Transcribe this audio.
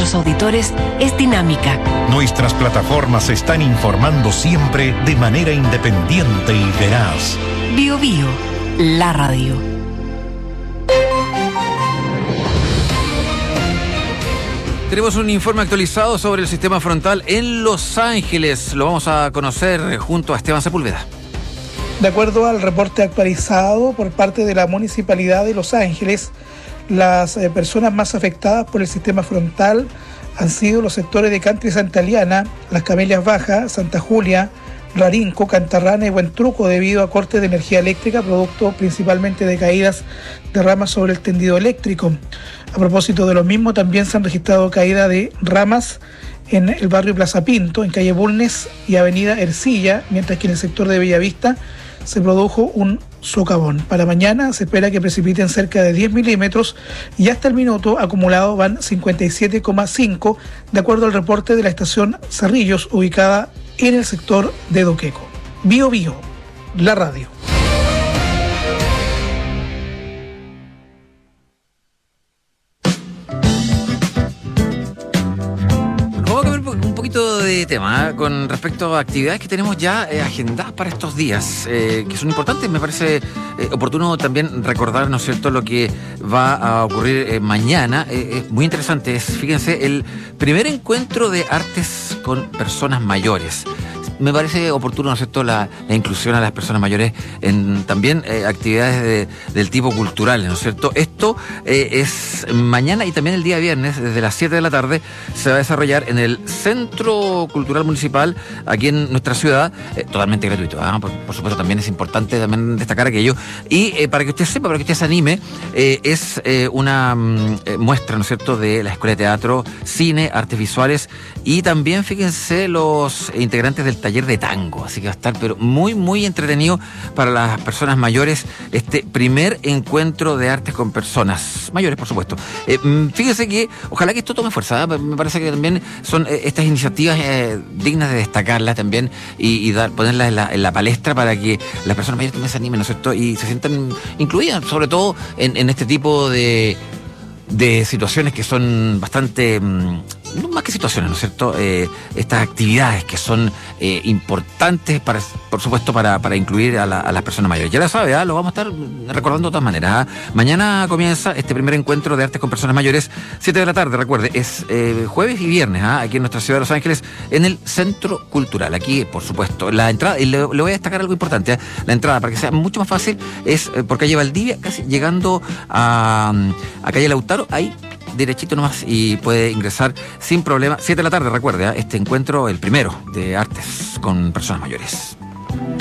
nuestros auditores es dinámica. Nuestras plataformas se están informando siempre de manera independiente y veraz. BioBio, la radio. Tenemos un informe actualizado sobre el sistema frontal en Los Ángeles. Lo vamos a conocer junto a Esteban Sepúlveda. De acuerdo al reporte actualizado por parte de la Municipalidad de Los Ángeles, las personas más afectadas por el sistema frontal han sido los sectores de Country Santa Eliana, Las Camelias Bajas, Santa Julia, Rarinco, Cantarrana y Buen Truco, debido a cortes de energía eléctrica, producto principalmente de caídas de ramas sobre el tendido eléctrico. A propósito de lo mismo, también se han registrado caídas de ramas en el barrio Plaza Pinto, en calle Bulnes y avenida Ercilla, mientras que en el sector de Bellavista se produjo un socavón. Para mañana se espera que precipiten cerca de 10 milímetros y hasta el minuto acumulado van 57,5, de acuerdo al reporte de la estación Cerrillos, ubicada en el sector de Doqueco. BioBio, la radio. De tema con respecto a actividades que tenemos ya agendadas para estos días, que son importantes. Me parece oportuno también recordar, ¿no es cierto?, lo que va a ocurrir mañana. Es muy interesante. Fíjense, el primer encuentro de artes con personas mayores. Me parece oportuno, ¿no es cierto?, la inclusión a las personas mayores en también actividades del tipo cultural, ¿no es cierto? Esto es mañana y también el día viernes, desde las 7 de la tarde, se va a desarrollar en el Centro Cultural Municipal, aquí en nuestra ciudad, totalmente gratuito, ¿eh? Por supuesto, también es importante también destacar aquello. Y para que usted sepa, para que usted se anime, es una muestra, ¿no es cierto?, de la Escuela de Teatro, Cine, Artes Visuales, y también, fíjense, los integrantes del taller de tango, así que va a estar pero muy muy entretenido para las personas mayores este primer encuentro de artes con personas mayores, por supuesto. Fíjense que ojalá que esto tome fuerza, ¿eh? Me parece que también son estas iniciativas dignas de destacarlas también y ponerlas en la palestra para que las personas mayores también se animen, ¿no es cierto?, y se sientan incluidas, sobre todo en este tipo de situaciones que son bastante, no más que situaciones, ¿no es cierto?, estas actividades que son importantes, por supuesto, para incluir a las personas mayores. Ya lo sabe, lo vamos a estar recordando de todas maneras. Mañana comienza este primer encuentro de artes con personas mayores, 7 de la tarde, recuerde, es jueves y viernes, aquí en nuestra ciudad de Los Ángeles, en el Centro Cultural. Aquí, por supuesto, la entrada, y le voy a destacar algo importante, la entrada, para que sea mucho más fácil, es por calle Valdivia, casi llegando a calle Lautaro, ahí derechito nomás, y puede ingresar sin problema. 7 de la tarde, recuerde, este encuentro, el primero de artes con personas mayores.